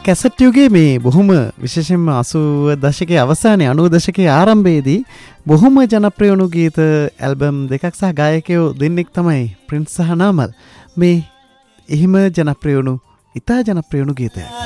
Cassette යුගයේ මේ බොහොම විශේෂයෙන්ම 80 දශකයේ අවසානයේ 90 දශකයේ ආරම්භයේදී බොහොම ජනප්‍රිය වුණු ගීත ඇල්බම් දෙකක් සහ ගායකයෝ දෙන්නෙක් තමයි ප්‍රින්ස් සහ නාමල්. මේ එහිම ජනප්‍රිය වුණු ඉතා ජනප්‍රිය වුණු ගීතයක්.